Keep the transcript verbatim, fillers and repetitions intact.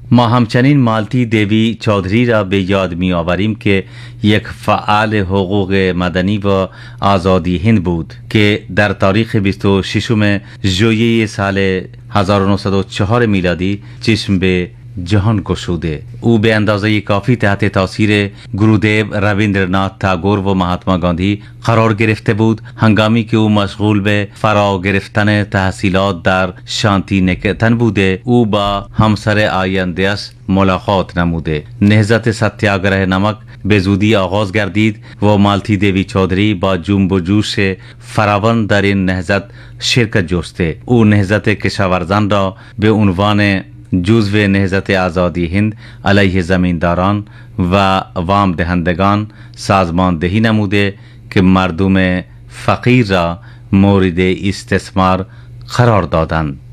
ما همچنین مالتی دیوی چودھری را به یاد می آوریم که یک فعال حقوق مدنی و آزادی هند بود که در تاریخ بیست و ششم ژوئیه سال هزار و نهصد و چهار میلادی چشم به جهان گشوده. او به اندازه کافی تحت تاثیر گرودیو، رابیندرناتھ تاگور و مهاتما گاندھی قرار گرفته بود هنگامی که او مشغول به فرا گرفتن تحصیلات در شانتی نکتن بوده. او با همسر آینده‌اش ملاقات نموده. نهضت ستیاگراه نمک به زودی آغاز گردید و مالتی دیوی چودھری با جنب و جوش فراوان در این نهضت شرکت جسته. او نهضت کشاورزان را به عنوان جزو نهضت آزادی هند علیه زمینداران و وام دهندگان سازماندهی نموده که مردم فقیر را مورد استثمار قرار دادند.